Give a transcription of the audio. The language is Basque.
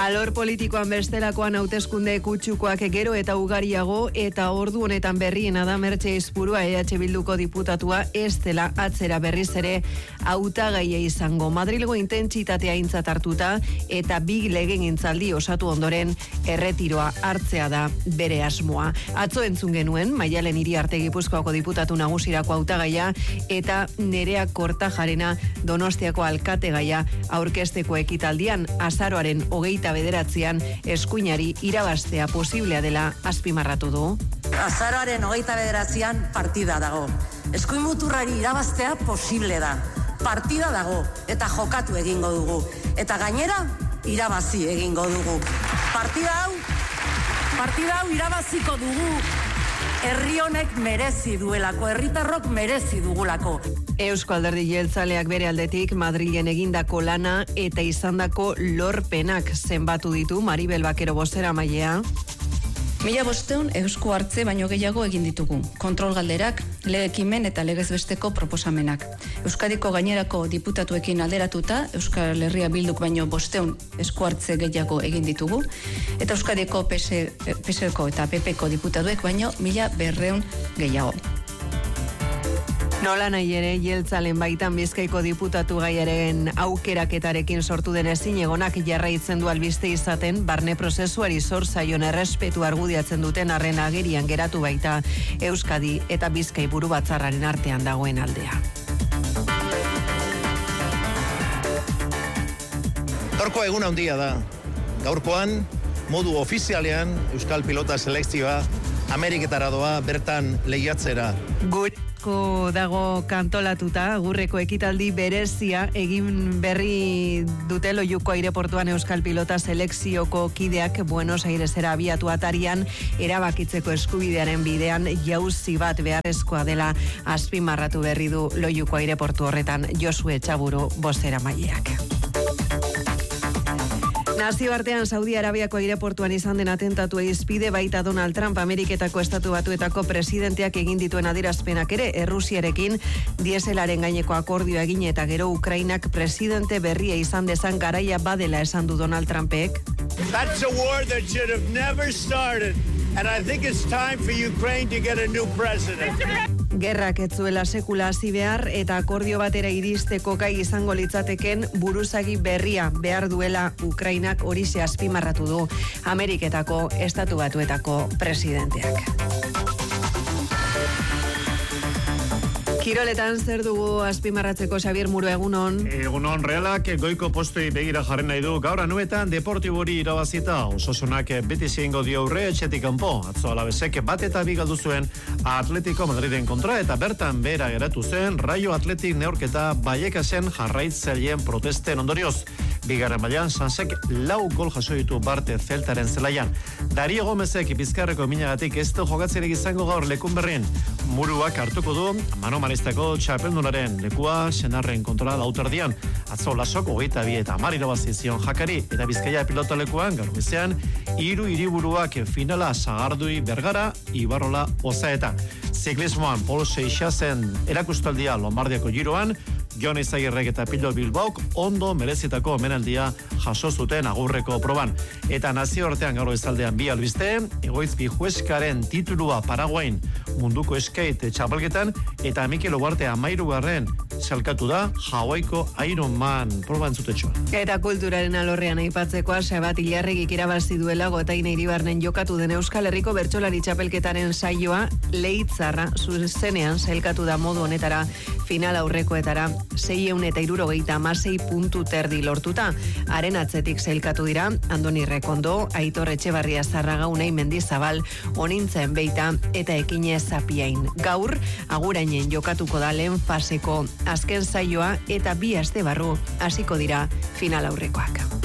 Alor politikoan bestelakoan hauteskunde kutsukoak gero eta ugariago eta ordu honetan berriena da Mertxe Izpurua EH Bilduko diputatua ez dela atzera berriz ere hautagaia izango. Madrilgo intentsitatea aintzat hartuta eta big legegintzaldi osatu ondoren erretiroa hartzea da bere asmoa. Atzo entzun genuen Maialen Iriarte Gipuzkoako diputatu nagusirako hautagaia eta Nerea Kortajarena Donostiako alkategaia aurkezteko ekitaldian azaroaren 29an eskuinari irabaztea posiblea dela azpimarratu du. Azaroaren 29an partida dago. Eskuin muturrari irabaztea posible da. Partida dago eta jokatu egingo dugu. Eta gainera irabazi egingo dugu. Partida hau irabaziko dugu. Herri honek merezi duelako, herritarrok merezi dugulako. Eusko Alderdi Jeltzaleak bere aldetik Madrilen egindako lana eta izandako lorpenak zenbatu ditu Maribel Bakero bozeramailea. 1500 esku hartze baino gehiago egin ditugu. Kontrol galderak, legekimen eta legez besteko proposamenak. Euskadiko gainerako diputatuekin alderatuta, Euskal Herria Bilduk baino 500 esku hartze gehiago egin ditugu. Eta Euskadiko PSko eta PPko diputatuek baino 1200 gehiago. Nola nahi ere, Jeltzalen baitan Bizkaiko diputatu gaiaren aukeraketarekin sortu den ezinegonak jarraitzen du albiste izaten, barne prozesuari zor zaion errespetu argudiatzen duten arren agerian geratu baita Euskadi eta Bizkai buru batzarraren artean dagoen aldea. Gaurkoa egun handia da. Gaurkoan, modu ofizialean, Euskal Pilota Selekzioa Ameriketara doa bertan lehiatzera. Gureko dago kantolatuta, Gurreko ekitaldi berezia egin berri dute Loiuko aireportuan Euskal Pilota Selekzioko kideak Buenos Airesera abiatu atarian erabakitzeko eskubidearen bidean jauzi bat beharrezkoa dela azpimarratu berri du Loiuko aireportu horretan Josue Txaburu bozeramaileak. Nazioartean Saudi Arabiako aireportuan izan den atentatu izpide baita Donald Trump Ameriketako Estatu Batuetako presidenteak egin dituen adierazpenak ere Errusiarekin dieselaren gaineko akordioa egin eta gero Ukrainak presidente berria izan dezan garaia badela esan du Donald Trumpek. That's a war that should have never started and I think it's time for Ukraine to get a new president. Gerrak ez zuela sekula hasi behar eta akordio batera iristeko gai izango litzateken buruzagi berria behar duela Ukrainak horixe azpimarratu du Ameriketako Estatu Batuetako presidenteak. Kiroletan zer dugu azpimarratzeko Xabier Muro egunon? Egunon, Realak goiko postoi begira jarren nahi du. Gaur anuetan Deportibori irabazita Osasunak beti zeingo dio aurre etxetik kanpo. Atzo Alavesek bat eta bi galdu zuen Atletico Madriden kontra eta bertan behera geratu zen Rayo Atletik neurketa Baiekasen jarraitzaileen protesten ondorioz. Bigarren mailan Sansek 4 gol jaso ditu Barte Zeltaren zelaian. Dario Gomezek Bizkarreko minagatik ez du jokatzerek izango gaur lekun berrin. Muruak hartuko du Mano Maristako txapeldunaren lekua Senarren kontrola lauterdian. Atzo Lasok 22 eta 10 irabazi zion Jakari eta Bizkaia pilotalekuan gaur goizean 3 hiriburuak finala Sagardui Bergara Ibarrola Ozaeta. Ziklismoan Pol Seixasen erakustaldia Lombardiako giroan Jon Izagirrek eta Pilot Bilbaok ondo merezitako omenaldia jaso zuten agurreko proban. Eta nazioartean gaur goizaldean bi albiste, Egoizpi Jueskaren titulua Paraguain munduko skate txapelketan eta Mikel Ugarte 13garren salkatu da Hawaiiko Ironman proba entzutetxoa. Eta kulturaren alorrean aipatzekoa Xabat Ilarregik irabazi duela Gotaine Iribarnen jokatu den Euskal Herriko bertsolari txapelketaren saioa Leitzarra zuzenean sailkatu da modu honetara final aurrekoetara 676 puntu terdi lortuta. Haren atzetik sailkatu dira Andoni Rekondo, Aitor Etxebarria Zarraga, Unai Mendizabal, Onintzen Beita eta Ekine Zapiain. Gaur agurainen jokatuko da lehen faseko azken saioa eta 2 aste barru hasiko dira final aurrekoak.